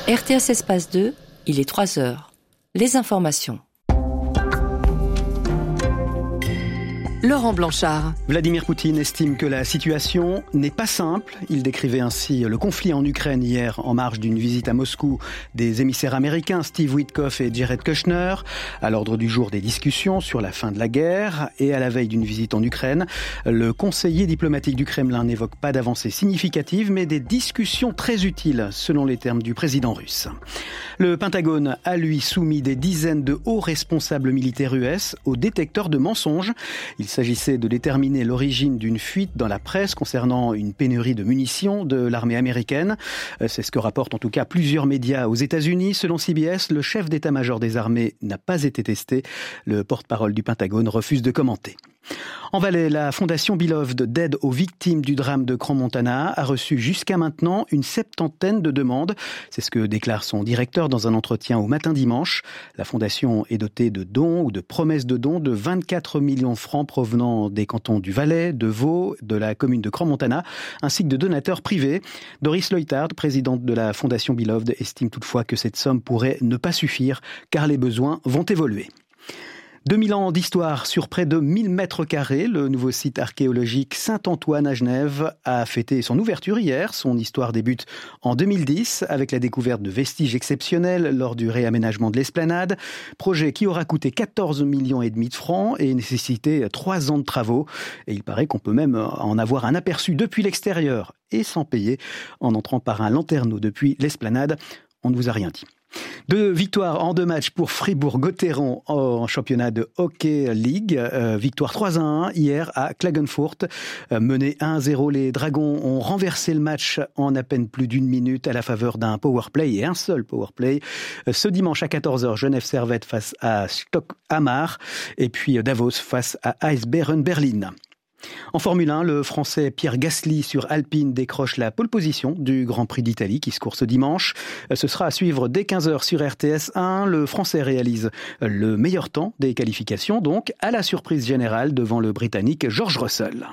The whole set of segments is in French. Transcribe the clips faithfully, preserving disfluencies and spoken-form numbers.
R T S Espace deux, il est trois heures. Les informations. Laurent Blanchard. Vladimir Poutine estime que la situation n'est pas simple. Il décrivait ainsi le conflit en Ukraine hier en marge d'une visite à Moscou des émissaires américains Steve Witkoff et Jared Kushner. À l'ordre du jour des discussions sur la fin de la guerre et à la veille d'une visite en Ukraine, le conseiller diplomatique du Kremlin n'évoque pas d'avancées significatives mais des discussions très utiles selon les termes du président russe. Le Pentagone a lui soumis des dizaines de hauts responsables militaires U S au détecteur de mensonges. Il s'agissait de déterminer l'origine d'une fuite dans la presse concernant une pénurie de munitions de l'armée américaine. C'est ce que rapportent en tout cas plusieurs médias aux États-Unis. Selon C B S, le chef d'état-major des armées n'a pas été testé. Le porte-parole du Pentagone refuse de commenter. En Valais, la fondation Beloved d'aide aux victimes du drame de Crans-Montana a reçu jusqu'à maintenant une septantaine de demandes. C'est ce que déclare son directeur dans un entretien au Matin Dimanche. La fondation est dotée de dons ou de promesses de dons de vingt-quatre millions de francs provenant des cantons du Valais, de Vaud, de la commune de Crans-Montana, ainsi que de donateurs privés. Doris Leuthard, présidente de la fondation Beloved, estime toutefois que cette somme pourrait ne pas suffire car les besoins vont évoluer. deux mille ans d'histoire sur près de mille mètres carrés. Le nouveau site archéologique Saint-Antoine à Genève a fêté son ouverture hier. Son histoire débute en deux mille dix avec la découverte de vestiges exceptionnels lors du réaménagement de l'esplanade. Projet qui aura coûté quatorze millions et demi de francs et nécessité trois ans de travaux. Et il paraît qu'on peut même en avoir un aperçu depuis l'extérieur et sans payer en entrant par un lanterneau depuis l'esplanade. On ne vous a rien dit. Deux victoires en deux matchs pour Fribourg-Gotteron en championnat de Hockey League. Euh, victoire trois à un hier à Klagenfurt. Euh, menés un à zéro, les Dragons ont renversé le match en à peine plus d'une minute à la faveur d'un powerplay et un seul powerplay. Euh, ce dimanche à quatorze heures, Genève Servette face à Stock-Hamar et puis Davos face à Eisbären Berlin. En Formule un, le Français Pierre Gasly sur Alpine décroche la pole position du Grand Prix d'Italie qui se court ce dimanche. Ce sera à suivre dès quinze heures sur R T S un. Le Français réalise le meilleur temps des qualifications, donc à la surprise générale devant le Britannique George Russell.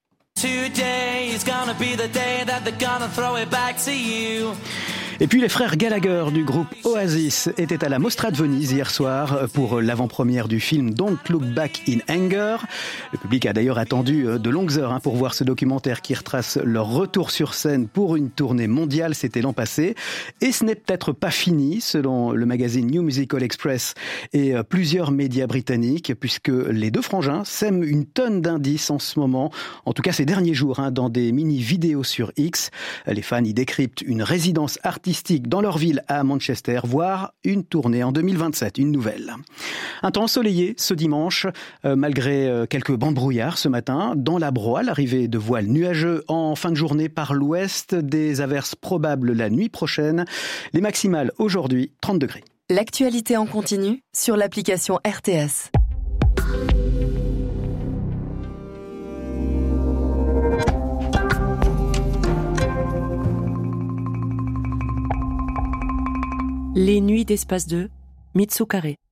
Et puis les frères Gallagher du groupe Oasis étaient à la Mostra de Venise hier soir pour l'avant-première du film Don't Look Back in Anger. Le public a d'ailleurs attendu de longues heures pour voir ce documentaire qui retrace leur retour sur scène pour une tournée mondiale, c'était l'an passé. Et ce n'est peut-être pas fini, selon le magazine New Musical Express et plusieurs médias britanniques, puisque les deux frangins sèment une tonne d'indices en ce moment, en tout cas ces derniers jours, hein, dans des mini-vidéos sur X. Les fans y décryptent une résidence artistique dans leur ville à Manchester, voire une tournée en deux mille vingt-sept, une nouvelle. Un temps ensoleillé ce dimanche, euh, malgré euh, quelques bancs de brouillard ce matin. Dans la Broye, l'arrivée de voiles nuageux en fin de journée par l'ouest, des averses probables la nuit prochaine. Les maximales aujourd'hui, trente degrés. L'actualité en continu sur l'application R T S. Les nuits d'Espace deux, Mitsu Carré.